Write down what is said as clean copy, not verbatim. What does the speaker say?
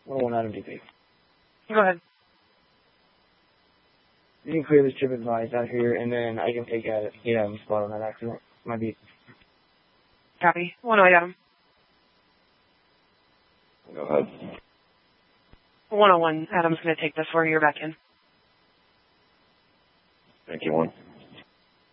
101 Adam DP. Go ahead. You can clear this trip advised out here, and then I can take a 8 Adam spot on that accident. Might be. Copy. 108 Adam. Go ahead. 101 Adam's going to take this 4. You're back in. Thank you, 1.